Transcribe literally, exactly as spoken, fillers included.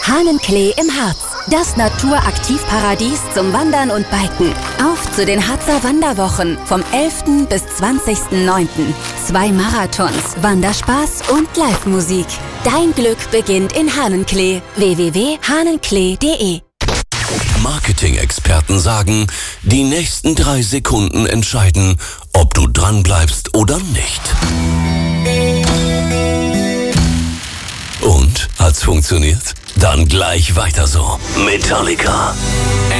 Hahnenklee im Harz. Das Naturaktivparadies zum Wandern und Biken. Auf zu den Harzer Wanderwochen vom elften bis zwanzigsten neunten Zwei Marathons, Wanderspaß und Live-Musik. Dein Glück beginnt in Hahnenklee. w w w punkt hahnenklee punkt de Marketing-Experten sagen, die nächsten drei Sekunden entscheiden, ob du dranbleibst oder nicht. Und? Hat's funktioniert? Dann gleich weiter so. Metallica.